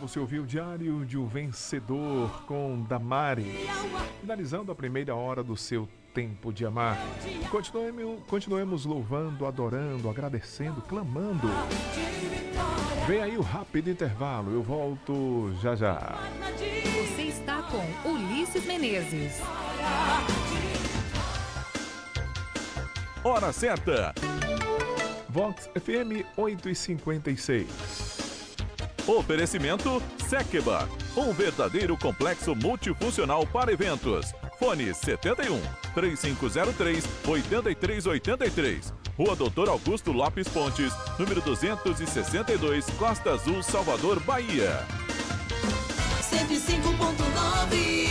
você ouviu o Diário de um Vencedor com Damari, finalizando a primeira hora do seu tempo de amar. Continuemos louvando, adorando, agradecendo, clamando. Vem aí o rápido intervalo, eu volto já já. Você está com Ulisses Menezes. Hora certa. Vox FM 8h56. Oferecimento Sekba, um verdadeiro complexo multifuncional para eventos. Fone 71 3503 8383. Rua Doutor Augusto Lopes Pontes, número 262, Costa Azul, Salvador, Bahia. 105.9.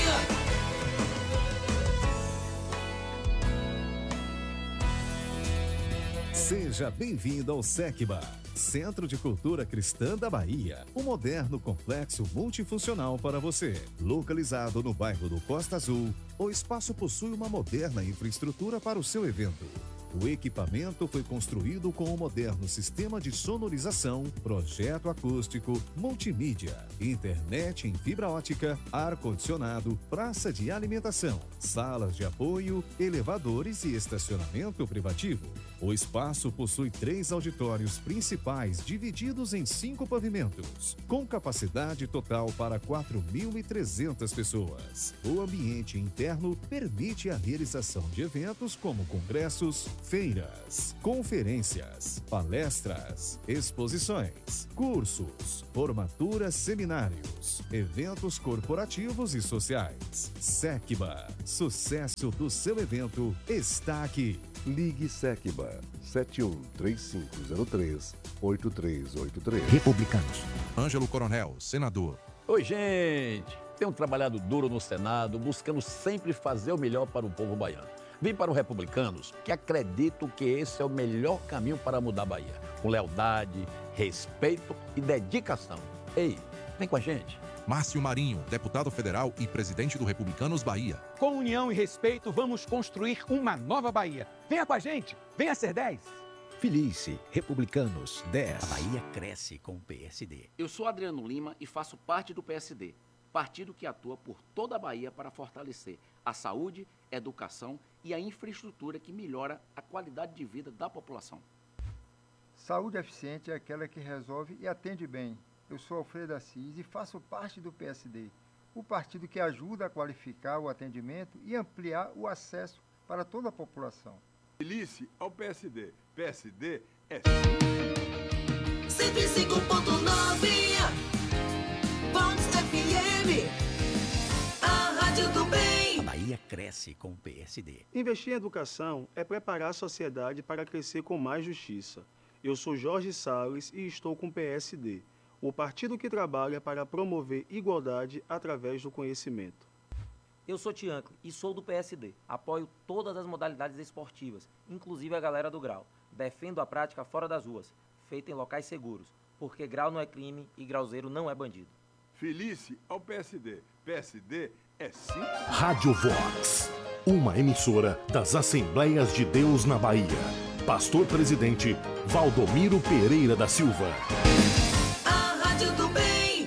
Seja bem-vindo ao Sekba, Centro de Cultura Cristã da Bahia, um moderno complexo multifuncional para você. Localizado no bairro do Costa Azul, o espaço possui uma moderna infraestrutura para o seu evento. O equipamento foi construído com um moderno sistema de sonorização, projeto acústico, multimídia, internet em fibra ótica, ar-condicionado, praça de alimentação, salas de apoio, elevadores e estacionamento privativo. O espaço possui 3 auditórios principais divididos em 5 pavimentos, com capacidade total para 4.300 pessoas. O ambiente interno permite a realização de eventos como congressos, feiras, conferências, palestras, exposições, cursos, formaturas, seminários, eventos corporativos e sociais. Sekba, sucesso do seu evento está aqui. Ligue Sekba 713503-8383. Republicanos. Ângelo Coronel, senador. Oi, gente! Tenho trabalhado duro no Senado, buscando sempre fazer o melhor para o povo baiano. Vim para o Republicanos, que acredito que esse é o melhor caminho para mudar a Bahia. Com lealdade, respeito e dedicação. Ei, vem com a gente. Márcio Marinho, deputado federal e presidente do Republicanos Bahia. Com união e respeito, vamos construir uma nova Bahia. Venha com a gente, venha ser 10. Felice, Republicanos, 10. A Bahia cresce com o PSD. Eu sou Adriano Lima e faço parte do PSD, partido que atua por toda a Bahia para fortalecer a saúde, educação e a infraestrutura que melhora a qualidade de vida da população. Saúde eficiente é aquela que resolve e atende bem. Eu sou Alfredo Assis e faço parte do PSD, o partido que ajuda a qualificar o atendimento e ampliar o acesso para toda a população. Felice ao PSD. PSD é 105.9 Vox FM, a rádio do bem. A Bahia cresce com o PSD. Investir em educação é preparar a sociedade para crescer com mais justiça. Eu sou Jorge Salles e estou com o PSD, o partido que trabalha para promover igualdade através do conhecimento. Eu sou Tiancli e sou do PSD. Apoio todas as modalidades esportivas, inclusive a galera do grau. Defendo a prática fora das ruas, feita em locais seguros, porque grau não é crime e grauzeiro não é bandido. Felice ao PSD. PSD é 5. Rádio Vox, uma emissora das Assembleias de Deus na Bahia. Pastor Presidente Valdomiro Pereira da Silva. A rádio do bem.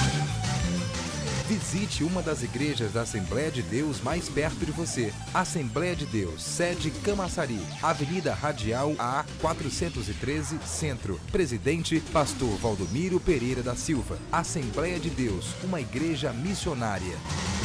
Visite uma das igrejas da Assembleia de Deus mais perto de você. Assembleia de Deus, sede Camaçari, Avenida Radial A 413, Centro. Presidente, Pastor Valdomiro Pereira da Silva. Assembleia de Deus, uma igreja missionária.